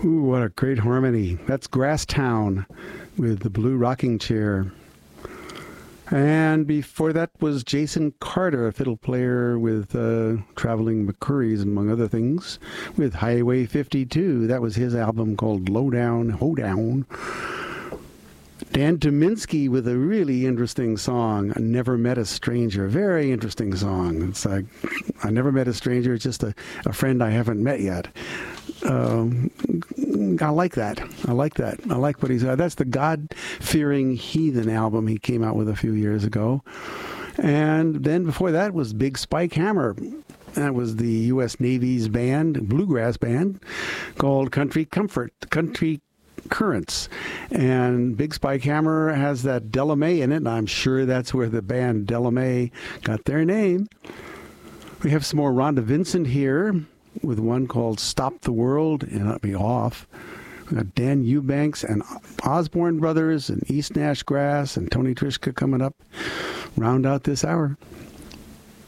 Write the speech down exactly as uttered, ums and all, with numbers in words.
Ooh, what a great harmony. That's Grasstown with the Blue Rocking Chair. And before that was Jason Carter, a fiddle player with uh, Traveling McCourys, among other things, with Highway fifty-two. That was his album called Lowdown, Hoedown. Dan Tominski with a really interesting song, I Never Met a Stranger. Very interesting song. It's like, I never met a stranger, it's just a, a friend I haven't met yet. Um, I like that. I like that. I like what he's got. That's the God-Fearing Heathen album he came out with a few years ago. And then before that was Big Spike Hammer. That was the U S Navy's band, bluegrass band, called Country Comfort, Country Currents. And Big Spike Hammer has that Delamay in it, and I'm sure that's where the band Delamay got their name. We have some more Rhonda Vincent here with one called Stop the World and Let Me Off. We got Dan Eubanks and Osborne Brothers and East Nash Grass and Tony Trischka coming up. Round out this hour.